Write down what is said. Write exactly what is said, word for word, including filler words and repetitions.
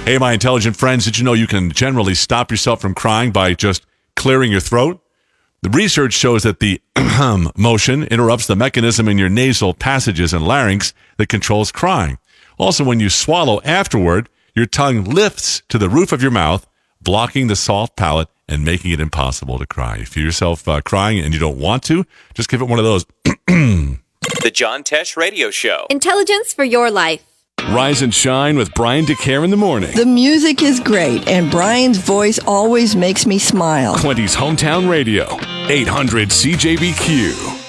Hey, my intelligent friends, did you know you can generally stop yourself from crying by just clearing your throat? The research shows that the motion interrupts the mechanism in your nasal passages and larynx that controls crying. Also, when you swallow afterward, your tongue lifts to the roof of your mouth, blocking the soft palate and making it impossible to cry. If you feel yourself uh, crying and you don't want to, just give it one of those. The John Tesh Radio Show. Intelligence for your life. Rise and shine with Brian DeCare in the morning. The music is great, and Brian's voice always makes me smile. Quinty's Hometown Radio, eight hundred C J B Q.